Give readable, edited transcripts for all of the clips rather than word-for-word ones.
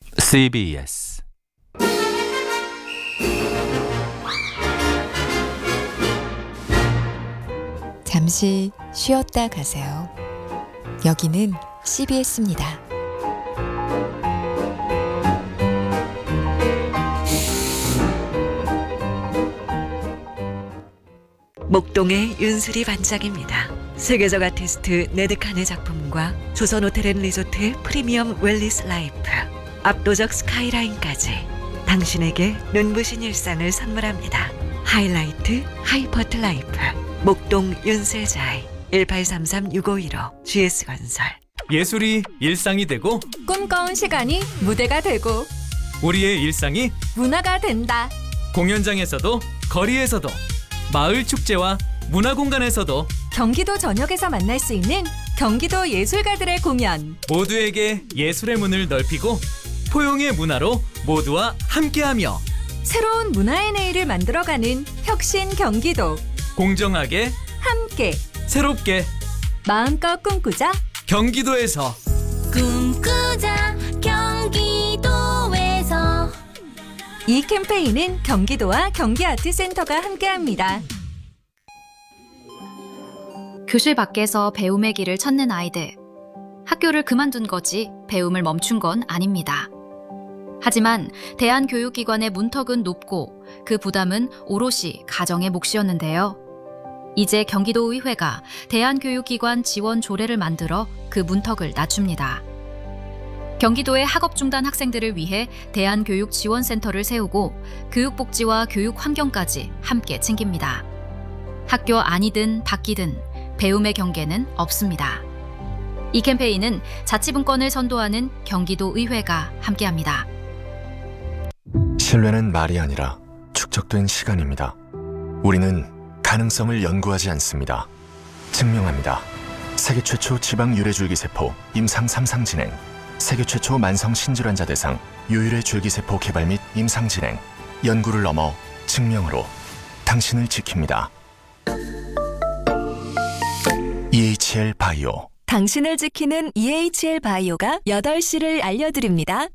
CBS 잠시 쉬었다 가세요. 여기는 CBS입니다. 목동의 윤수리 반장입니다. 세계적 아티스트 네드칸의 작품과 조선호텔앤리조트의 프리미엄 웰리스 라이프, 압도적 스카이라인까지 당신에게 눈부신 일상을 선물합니다. 하이라이트 하이퍼트 라이프 목동 윤세자이 1833-6515 GS건설. 예술이 일상이 되고 꿈꿔온 시간이 무대가 되고 우리의 일상이 문화가 된다. 공연장에서도 거리에서도 마을 축제와 문화공간에서도 경기도 전역에서 만날 수 있는 경기도 예술가들의 공연. 모두에게 예술의 문을 넓히고 포용의 문화로 모두와 함께하며 새로운 문화의 내일을 만들어가는 혁신 경기도. 공정하게 함께 새롭게 마음껏 꿈꾸자. 경기도에서 꿈꾸자 경기도에서. 이 캠페인은 경기도와 경기아트센터가 함께합니다. 교실 밖에서 배움의 길을 찾는 아이들. 학교를 그만둔 거지 배움을 멈춘 건 아닙니다. 하지만 대한교육기관의 문턱은 높고 그 부담은 오롯이 가정의 몫이었는데요. 이제 경기도의회가 대한교육기관 지원 조례를 만들어 그 문턱을 낮춥니다. 경기도의 학업 중단 학생들을 위해 대한교육지원센터를 세우고 교육복지와 교육환경까지 함께 챙깁니다. 학교 안이든 밖이든 배움의 경계는 없습니다. 이 캠페인은 자치분권을 선도하는 경기도의회가 함께합니다. 신뢰는 말이 아니라 축적된 시간입니다. 우리는 가능성을 연구하지 않습니다. 증명합니다. 세계 최초 지방 유래줄기세포 임상 3상 진행, 세계 최초 만성 신질환자 대상 유일의 줄기세포 개발 및 임상 진행, 연구를 넘어 증명으로 당신을 지킵니다. EHL 바이오. 당신을 지키는 EHL 바이오가 8시를 알려드립니다.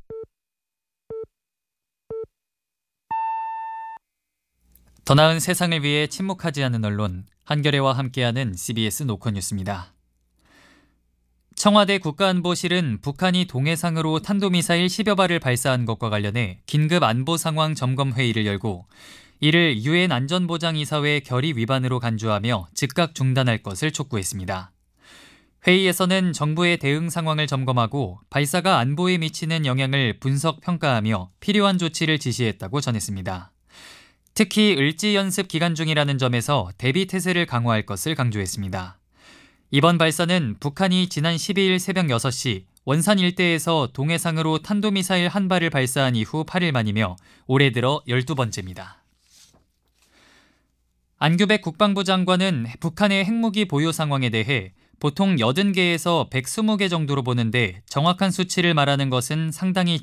더 나은 세상을 위해 침묵하지 않는 언론, 한겨레와 함께하는 CBS 노컷뉴스입니다. 청와대 국가안보실은 북한이 동해상으로 탄도미사일 10여 발을 발사한 것과 관련해 긴급 안보 상황 점검 회의를 열고 이를 유엔 안전보장이사회 결의 위반으로 간주하며 즉각 중단할 것을 촉구했습니다. 회의에서는 정부의 대응 상황을 점검하고 발사가 안보에 미치는 영향을 분석 평가하며 필요한 조치를 지시했다고 전했습니다. 특히 을지 연습 기간 중이라는 점에서 대비 태세를 강화할 것을 강조했습니다. 이번 발사는 북한이 지난 12일 새벽 6시 원산 일대에서 동해상으로 탄도미사일 한 발을 발사한 이후 8일 만이며 올해 들어 12번째입니다. 안규백 국방부 장관은 북한의 핵무기 보유 상황에 대해 보통 80개에서 120개 정도로 보는데 정확한 수치를 말하는 것은 상당히